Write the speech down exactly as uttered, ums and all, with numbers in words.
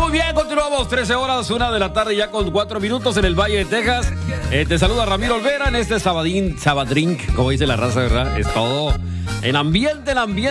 muy bien, continuamos. trece horas, una de la tarde, ya con cuatro minutos en el Valle de Texas. Eh, te saluda Ramiro Olvera en este sabadín, sabadrink, como dice la raza, ¿verdad? Es todo en ambiente, en ambiente.